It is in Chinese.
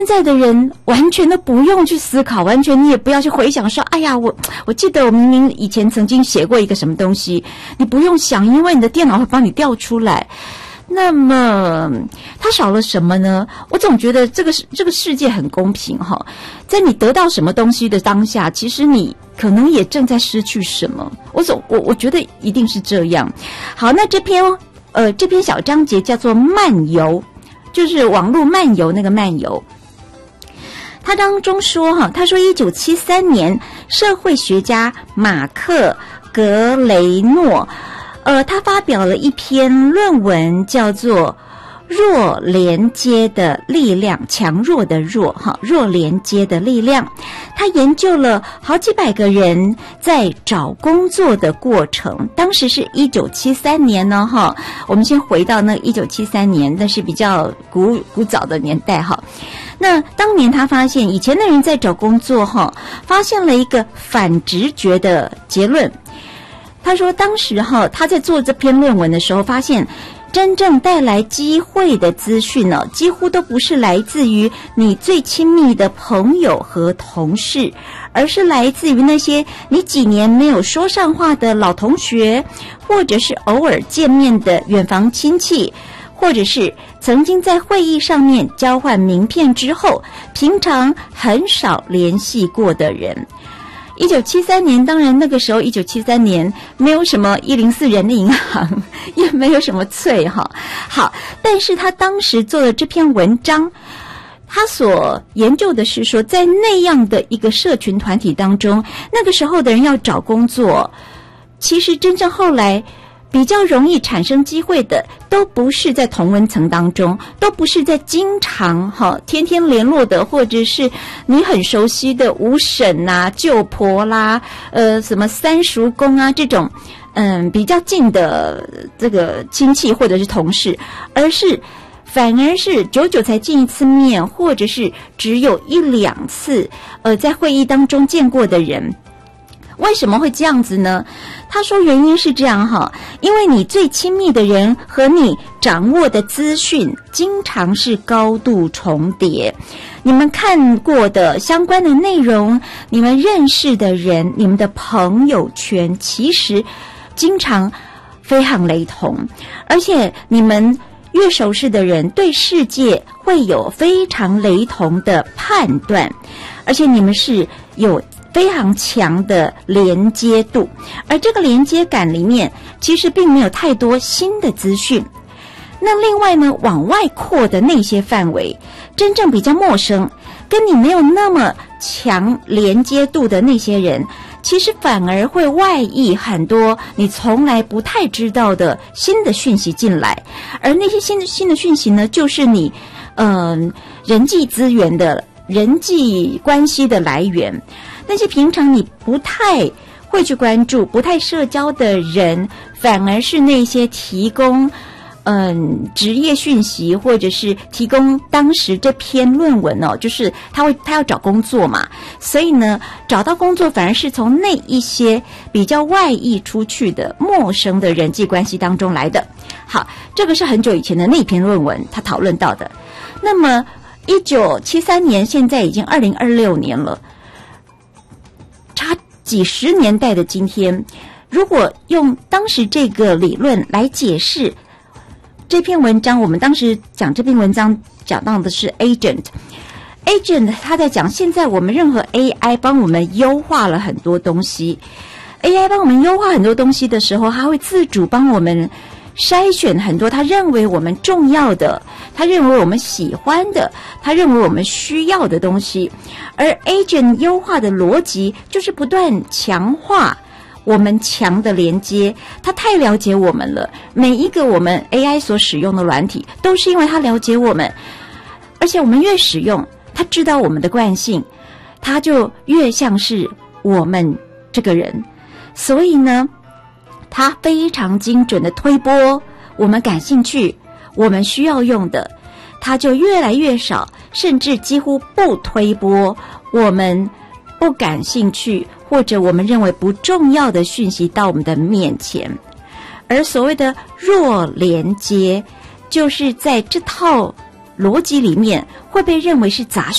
现在的人完全都不用去思考，完全你也不要去回想说，哎呀，我记得我明明以前曾经写过一个什么东西，你不用想，因为你的电脑会帮你调出来。那么它少了什么呢？我总觉得这个世界很公平哈，在你得到什么东西的当下，其实你可能也正在失去什么。我觉得一定是这样。好，那这篇小章节叫做漫游，就是网络漫游那个漫游。他当中说他说1973年社会学家马克格雷诺他发表了一篇论文，叫做弱连接的力量，强弱的弱弱连接的力量。他研究了好几百个人在找工作的过程，当时是1973年呢我们先回到那1973年，那是比较古早的年代那当年他发现以前的人在找工作发现了一个反直觉的结论。他说当时他在做这篇论文的时候发现，真正带来机会的资讯呢，几乎都不是来自于你最亲密的朋友和同事，而是来自于那些你几年没有说上话的老同学，或者是偶尔见面的远房亲戚，或者是曾经在会议上面交换名片之后，平常很少联系过的人。1973年，当然那个时候1973年没有什么104人力银行，也没有什么脆好，但是他当时做的这篇文章，他所研究的是说，在那样的一个社群团体当中，那个时候的人要找工作，其实真正后来比较容易产生机会的，都不是在同温层当中，都不是在经常天天联络的，或者是你很熟悉的五婶啊、舅婆啦、什么三叔公啊这种比较近的这个亲戚或者是同事，反而是久久才见一次面，或者是只有1-2次在会议当中见过的人。为什么会这样子呢？他说原因是这样因为你最亲密的人和你掌握的资讯经常是高度重叠，你们看过的相关的内容，你们认识的人，你们的朋友圈其实经常非常雷同，而且你们越熟识的人对世界会有非常雷同的判断，而且你们是有非常强的连接度，而这个连接感里面其实并没有太多新的资讯。那另外呢，往外扩的那些范围，真正比较陌生，跟你没有那么强连接度的那些人，其实反而会外溢很多你从来不太知道的新的讯息进来，而那些新的讯息呢，就是你人际资源的人际关系的来源。那些平常你不太会去关注、不太社交的人，反而是那些提供职业讯息，或者是提供当时这篇论文就是他要找工作嘛，所以呢找到工作反而是从那一些比较外溢出去的陌生的人际关系当中来的。好，这个是很久以前的那篇论文他讨论到的。那么1973年，现在已经2026年了，差几十年代的今天，如果用当时这个理论来解释这篇文章，我们当时讲这篇文章讲到的是 agent 他在讲现在我们任何 AI 帮我们优化了很多东西， AI 帮我们优化很多东西的时候，它会自主帮我们筛选很多他认为我们重要的，他认为我们喜欢的，他认为我们需要的东西。而 agent 优化的逻辑就是不断强化我们强的连接，他太了解我们了，每一个我们 AI 所使用的软体都是因为他了解我们，而且我们越使用，他知道我们的惯性，他就越像是我们这个人。所以呢，他非常精准的推播我们感兴趣、我们需要用的，他就越来越少，甚至几乎不推播我们不感兴趣或者我们认为不重要的讯息到我们的面前。而所谓的弱连接，就是在这套逻辑里面会被认为是杂